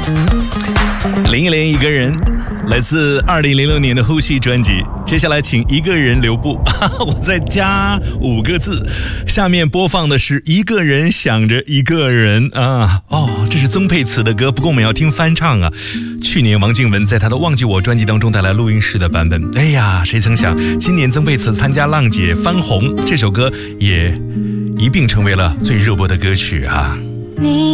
林忆莲一个人，来自2006年的呼吸专辑。接下来请一个人留步，我再加5个字。下面播放的是一个人想着一个人啊。这是曾沛慈的歌，不过我们要听翻唱啊。去年王靖雯在她的《忘记我》专辑当中带来录音室的版本。哎呀，谁曾想今年曾沛慈参加浪姐翻红，这首歌也一并成为了最热播的歌曲啊。